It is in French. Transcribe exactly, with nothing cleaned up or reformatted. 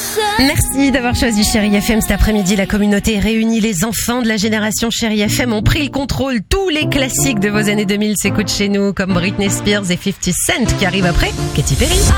Merci d'avoir choisi Chérie F M cet après-midi. La communauté est réunie. Les enfants de la génération Chérie F M ont pris le contrôle. Tous les classiques de vos années deux mille s'écoutent chez nous, comme Britney Spears et fifty Cent qui arrivent après Katy Perry.